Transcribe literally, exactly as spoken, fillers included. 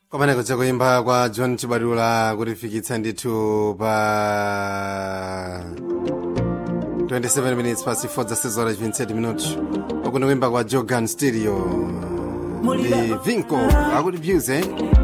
Kwamaneko chakuimba kwa John Chibalula kutifikitsa ndithu pa twenty-seven minutes past four za six horas twenty-eight minutos. Okuno kuimba kwa Jogan Stereo ndi Vinco akuti views eh